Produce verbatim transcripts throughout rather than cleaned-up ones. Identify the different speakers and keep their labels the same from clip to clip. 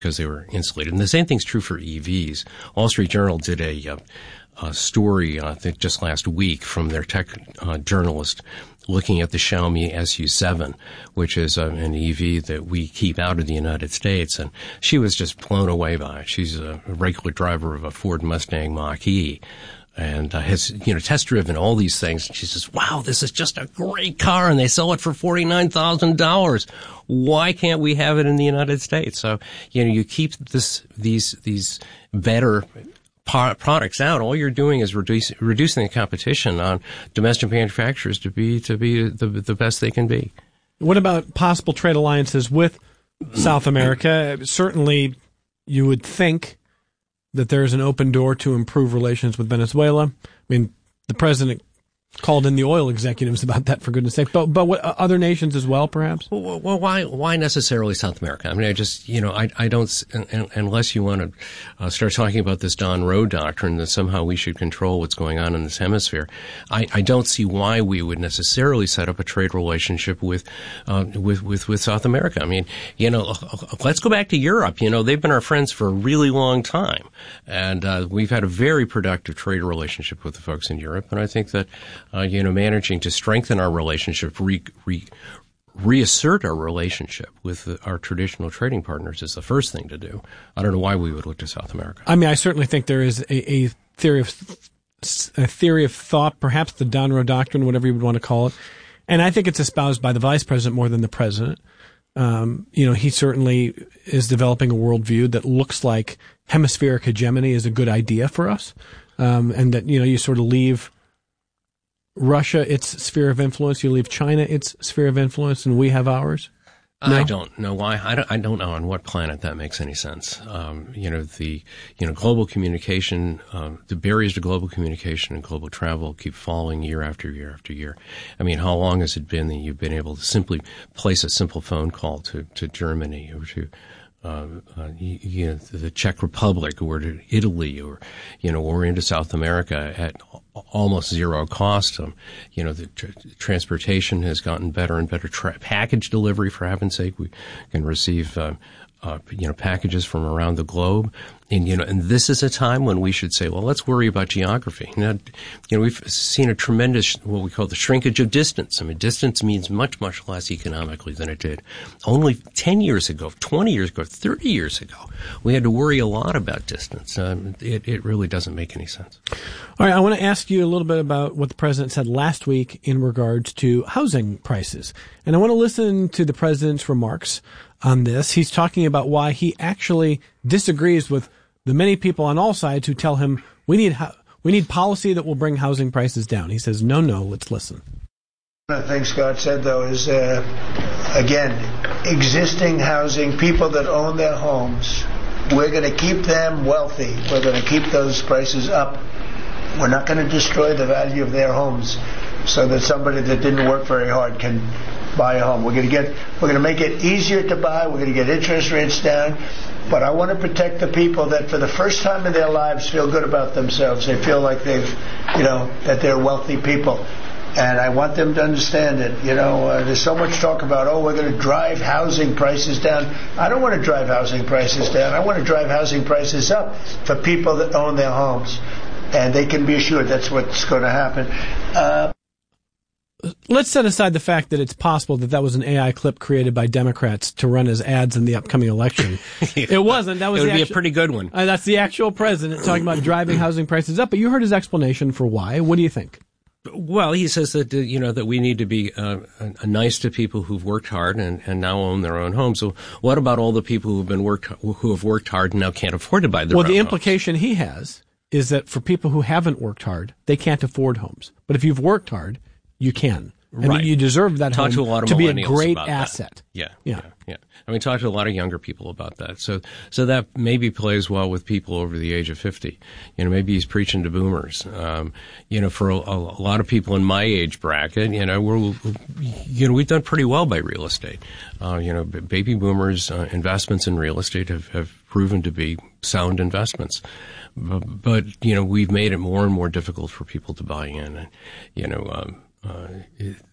Speaker 1: because they were insulated. And the same thing's true for E Vs. Wall Street Journal did a, uh, a story, uh, I think just last week, from their tech uh, journalist looking at the Xiaomi S U seven, which is uh, an E V that we keep out of the United States. And she was just blown away by it. She's a regular driver of a Ford Mustang Mach-E, and uh, has, you know, test driven all these things. And she says, wow, this is just a great car, and they sell it for forty-nine thousand dollars. Why can't we have it in the United States? So, you know, you keep this, these, these better po- products out. All you're doing is reduce, reducing the competition on domestic manufacturers to be, to be the, the best they can be.
Speaker 2: What about possible trade alliances with South America? Certainly, you would think that there's an open door to improve relations with Venezuela. I mean, the president called in the oil executives about that, for goodness sake. But but what, other nations as well, perhaps?
Speaker 1: Well, well, why why necessarily South America? I mean, I just, you know, I I don't, unless you want to uh, start talking about this Don Road doctrine that somehow we should control what's going on in this hemisphere, I, I don't see why we would necessarily set up a trade relationship with uh, with with with South America. I mean, you know, let's go back to Europe. You know, they've been our friends for a really long time, and uh, we've had a very productive trade relationship with the folks in Europe. And I think that, Uh, you know, managing to strengthen our relationship, re, re, reassert our relationship with the, our traditional trading partners is the first thing to do. I don't know why we would look to South America.
Speaker 2: I mean, I certainly think there is a, a theory of a theory of thought, perhaps the Donroe Doctrine, whatever you would want to call it, and I think it's espoused by the vice president more than the president. Um, you know, he certainly is developing a worldview that looks like hemispheric hegemony is a good idea for us, um, and that, you know, you sort of leave Russia its sphere of influence, you leave China its sphere of influence, and we have ours? No?
Speaker 1: I don't know why. I don't, I don't know on what planet that makes any sense. Um, you know, the, you know, global communication, um, the barriers to global communication and global travel keep falling year after year after year. I mean, how long has it been that you've been able to simply place a simple phone call to, to Germany or to, Uh, uh, you, you know, the Czech Republic or to Italy or, you know, or into South America at almost zero cost. Um, you know, the tr- transportation has gotten better and better. Tra- package delivery, for heaven's sake, we can receive, uh, uh, you know, packages from around the globe. And, you know, and this is a time when we should say, well, let's worry about geography. Now, you know, we've seen a tremendous, what we call the shrinkage of distance. I mean, distance means much, much less economically than it did only ten years ago, twenty years ago, thirty years ago. We had to worry a lot about distance. Um, it, it really doesn't make any sense.
Speaker 2: All right. I want to ask you a little bit about what the president said last week in regards to housing prices. And I want to listen to the president's remarks on this. He's talking about why he actually disagrees with the many people on all sides who tell him we need ho- we need policy that will bring housing prices down. He says, no, no, let's listen.
Speaker 3: One of the things Scott said, though, is, uh, again, existing housing, people that own their homes, we're going to keep them wealthy. We're going to keep those prices up. We're not going to destroy the value of their homes so that somebody that didn't work very hard can buy a home. We're going to get, we're going to make it easier to buy. We're going to get interest rates down. But I want to protect the people that for the first time in their lives feel good about themselves. They feel like they've, you know, that they're wealthy people. And I want them to understand it. You know, uh, there's so much talk about, oh, we're going to drive housing prices down. I don't want to drive housing prices down. I want to drive housing prices up for people that own their homes. And they can be assured that's what's going to happen. Uh,
Speaker 2: Let's set aside the fact that it's possible that that was an A I clip created by Democrats to run as ads in the upcoming election. It wasn't. That was
Speaker 1: it would
Speaker 2: the
Speaker 1: be
Speaker 2: actu-
Speaker 1: a pretty good one.
Speaker 2: Uh, that's the actual president talking about driving housing prices up. But you heard his explanation for why. What do you think?
Speaker 1: Well, he says that, uh, you know, that we need to be uh, uh, nice to people who've worked hard and, and now own their own homes. So what about all the people who've been worked who have worked hard and now can't afford to buy their
Speaker 2: well,
Speaker 1: own
Speaker 2: the
Speaker 1: homes?
Speaker 2: implication he has is that for people who haven't worked hard, they can't afford homes. But if you've worked hard, you can. And
Speaker 1: right.
Speaker 2: you deserve that
Speaker 1: talk
Speaker 2: home
Speaker 1: to, a lot of
Speaker 2: to be a
Speaker 1: millennials
Speaker 2: great
Speaker 1: about
Speaker 2: asset.
Speaker 1: That. Yeah,
Speaker 2: yeah,
Speaker 1: yeah, yeah. I mean, talk to a lot of younger people about that. So, so that maybe plays well with people over the age of fifty. You know, maybe he's preaching to boomers. Um, you know, for a, a lot of people in my age bracket, you know, we're, you know, we've done pretty well by real estate. Uh, you know, baby boomers' uh, investments in real estate have, have proven to be sound investments. But, but, you know, we've made it more and more difficult for people to buy in. And, you know, um, uh, it,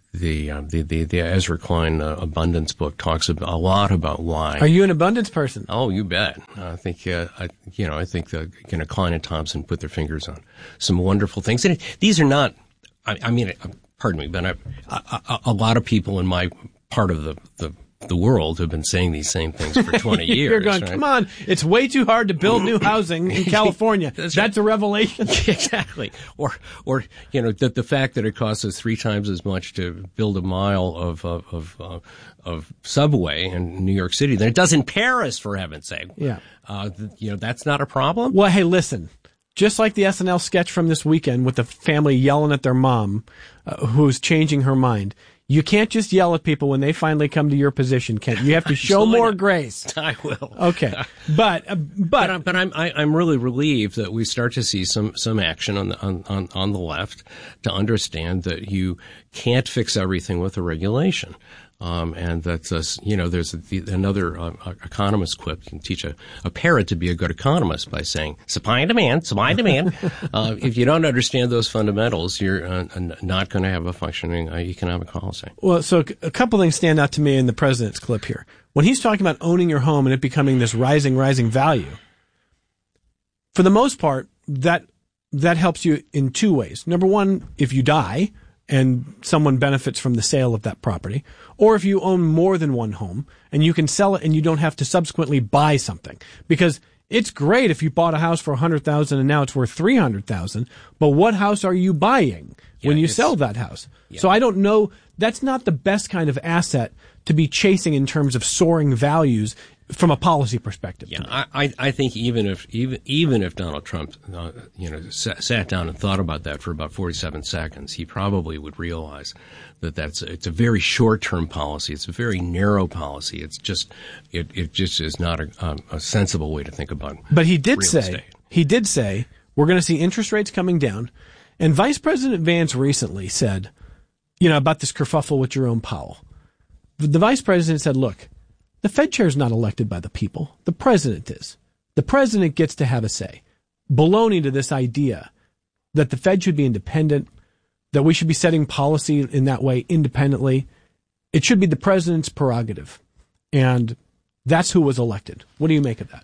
Speaker 1: the, uh, the the the Ezra Klein uh, abundance book talks about, a lot about why.
Speaker 2: Are you an abundance person?
Speaker 1: Oh, you bet. I think uh, I you know I think the you know Klein and Thompson put their fingers on some wonderful things, and these are not. I, I mean, pardon me, but I, a, a lot of people in my part of the the the world have been saying these same things for twenty years.
Speaker 2: You're going,
Speaker 1: right?
Speaker 2: Come on, it's way too hard to build new housing in California.
Speaker 1: That's,
Speaker 2: That's a revelation.
Speaker 1: Exactly. Or, or, you know, the, the fact that it costs us three times as much to build a mile of, of, of, uh, of subway in New York City than it does in Paris, for heaven's sake.
Speaker 2: Yeah.
Speaker 1: Uh, you know, that's not a problem.
Speaker 2: Well, hey, listen. Just like the S N L sketch from this weekend with the family yelling at their mom, uh, who's changing her mind. You can't just yell at people when they finally come to your position, Kent. You have to show more grace.
Speaker 1: I will.
Speaker 2: Okay, but uh, but
Speaker 1: but, I'm, but I'm I, I'm really relieved that we start to see some some action on the on, on on the left to understand that you can't fix everything with a regulation. Um, and that's, uh, you know, there's a, another uh, economist quip. You can teach a, a parrot to be a good economist by saying supply and demand, supply and demand. uh, if you don't understand those fundamentals, you're uh, not going to have a functioning uh, economic policy.
Speaker 2: Well, so a couple things stand out to me in the president's clip here. When he's talking about owning your home and it becoming this rising, rising value, for the most part, that that helps you in two ways. Number one, if you die and someone benefits from the sale of that property, or if you own more than one home and you can sell it and you don't have to subsequently buy something. Because it's great if you bought a house for one hundred thousand dollars and now it's worth three hundred thousand dollars, but what house are you buying yeah, when you sell that house? Yeah. So I don't know, that's not the best kind of asset to be chasing in terms of soaring values from a policy perspective.
Speaker 1: Yeah, I, I think even if even even if Donald Trump, uh, you know, sat, sat down and thought about that for about forty-seven seconds, he probably would realize that that's it's a very short-term policy. It's a very narrow policy. It's just it it just is not a, um, a sensible way to think about.
Speaker 2: But he did
Speaker 1: real
Speaker 2: say
Speaker 1: estate.
Speaker 2: he did say we're going to see interest rates coming down, and Vice President Vance recently said, you know, about this kerfuffle with Jerome Powell. The Vice President said, look, the Fed chair is not elected by the people. The president is. The president gets to have a say. Baloney to this idea that the Fed should be independent, that we should be setting policy in that way independently. It should be the president's prerogative. And that's who was elected. What do you make of that?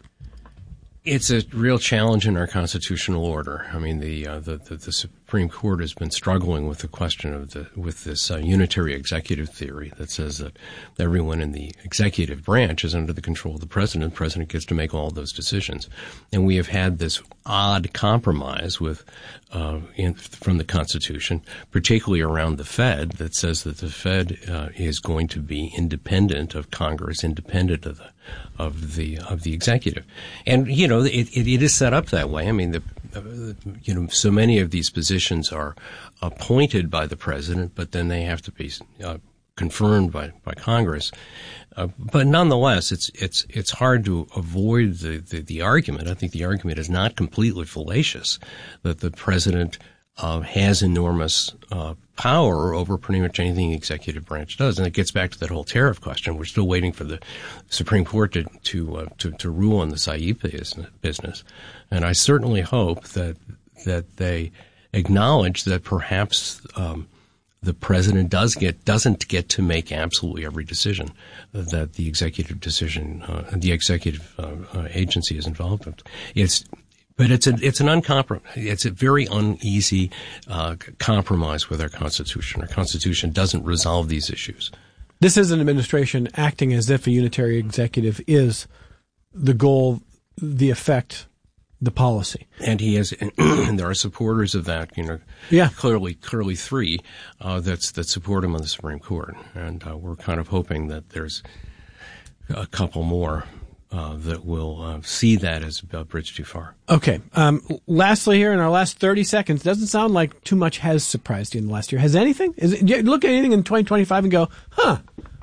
Speaker 1: It's a real challenge in our constitutional order. I mean, the uh, the, the the Supreme Court has been struggling with the question of the with this uh, unitary executive theory that says that everyone in the executive branch is under the control of the president. The president gets to make all those decisions, and we have had this odd compromise with uh, in, from the Constitution, particularly around the Fed, that says that the Fed uh, is going to be independent of Congress, independent of the of the of the executive, and you know it, it, it is set up that way. I mean, the uh, you know so many of these positions are appointed by the president, but then they have to be uh, confirmed by by Congress. Uh, but nonetheless, it's it's it's hard to avoid the, the the argument. I think the argument is not completely fallacious that the president uh, has enormous uh, power over pretty much anything the executive branch does, and it gets back to that whole tariff question. We're still waiting for the Supreme Court to to uh, to, to rule on this I E P A business, and I certainly hope that that they acknowledge that perhaps um, the president does get doesn't get to make absolutely every decision that the executive decision uh, the executive uh, uh, agency is involved in. It's But it's a, it's an uncomprom- it's a very uneasy uh, compromise with our Constitution. Our Constitution doesn't resolve these issues.
Speaker 2: This is an administration acting as if a unitary executive is the goal, the effect, the policy.
Speaker 1: And he has, and there are supporters of that, you know,
Speaker 2: yeah.
Speaker 1: clearly, clearly three uh, that's that support him on the Supreme Court, and uh, we're kind of hoping that there's a couple more Uh, that will uh, see that as a bridge too far.
Speaker 2: Okay. Um, lastly, here in our last thirty seconds, doesn't sound like too much has surprised you in the last year. Has anything? Is it, do you look at anything in twenty twenty-five and go, huh?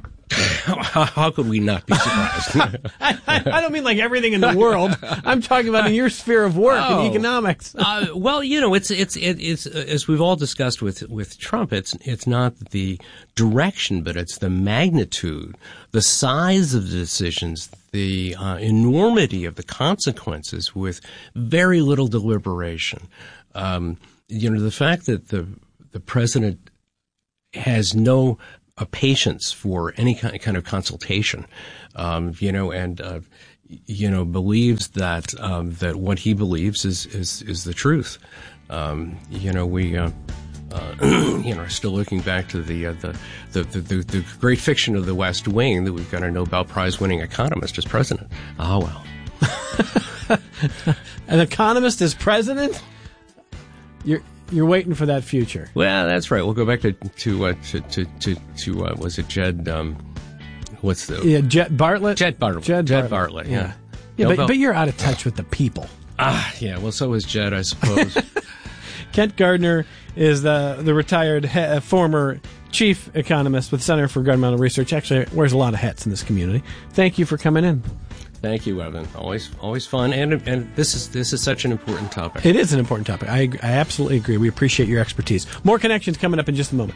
Speaker 1: how, how could we not be surprised?
Speaker 2: I, I don't mean like everything in the world. I'm talking about in your sphere of work
Speaker 1: oh.
Speaker 2: and economics.
Speaker 1: uh, well, you know, it's it's it, it's as we've all discussed with with Trump. It's it's not the direction, but it's the magnitude, the size of the decisions, the uh, enormity of the consequences with very little deliberation. Um, you know, the fact that the the president has no uh, patience for any kind kind of consultation, um, you know, and uh, you know believes that um, that what he believes is is is the truth. Um, you know, we. Uh, Uh, you know, still looking back to the, uh, the, the, the, the great fiction of the West Wing that we've got a Nobel Prize-winning economist as president. Ah, well.
Speaker 2: An economist as president? You're you're waiting for that future.
Speaker 1: Well, that's right. We'll go back to to uh, to to to, to uh, was it Jed? Um, what's the
Speaker 2: yeah Jed Bartlett?
Speaker 1: Jed Bartlett.
Speaker 2: Jed,
Speaker 1: Jed
Speaker 2: Bartlett.
Speaker 1: Bartlett. Yeah.
Speaker 2: Yeah, yeah but, but you're out of touch with the people.
Speaker 1: Ah, yeah. Well, so is Jed, I suppose.
Speaker 2: Kent Gardner is the the retired he, former chief economist with Center for Governmental Research. Actually, wears a lot of hats in this community. Thank you for coming in.
Speaker 1: Thank you, Evan. Always, always fun, and and this is this is such an important topic.
Speaker 2: It is an important topic. I I absolutely agree. We appreciate your expertise. More Connections coming up in just a moment.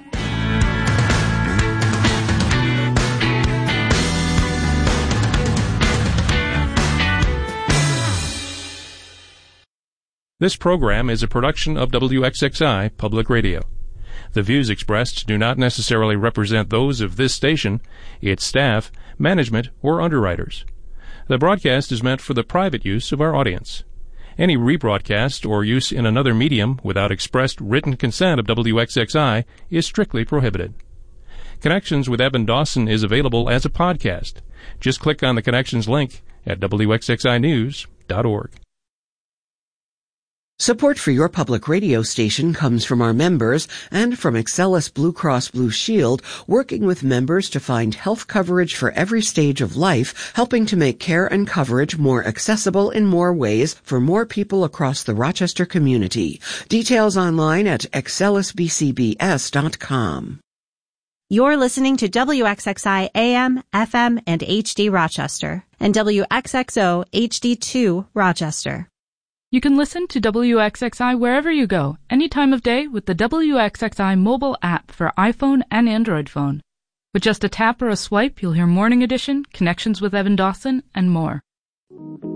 Speaker 4: This program is a production of W X X I Public Radio. The views expressed do not necessarily represent those of this station, its staff, management, or underwriters. The broadcast is meant for the private use of our audience. Any rebroadcast or use in another medium without expressed written consent of W X X I is strictly prohibited. Connections with Evan Dawson is available as a podcast. Just click on the Connections link at W X X I news dot org.
Speaker 5: Support for your public radio station comes from our members and from Excellus Blue Cross Blue Shield, working with members to find health coverage for every stage of life, helping to make care and coverage more accessible in more ways for more people across the Rochester community. Details online at excellus b c b s dot com.
Speaker 6: You're listening to W X X I A M, F M, and H D Rochester, and W X X O H D two Rochester.
Speaker 7: You can listen to W X X I wherever you go, any time of day with the W X X I mobile app for iPhone and Android phone. With just a tap or a swipe, you'll hear Morning Edition, Connections with Evan Dawson, and more.